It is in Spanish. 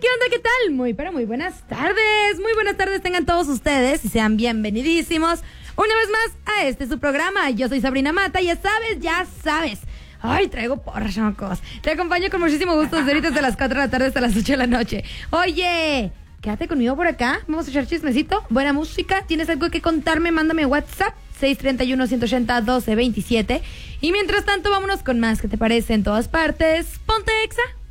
¿qué onda? ¿Qué tal? Muy buenas tardes. Muy buenas tardes tengan todos ustedes y sean bienvenidísimos una vez más a este su programa. Yo soy Sabrina Mata, ya sabes. Ay, traigo porras, chamacos. Te acompaño con muchísimo gusto desde ahorita, desde las 4 de la tarde hasta las 8 de la noche. Oye, quédate conmigo por acá. Vamos a echar chismecito, buena música. ¿Tienes algo que contarme? Mándame WhatsApp 631-180-1227. Y mientras tanto, vámonos con más. ¿Qué te parece? En todas partes. Ponte Exa.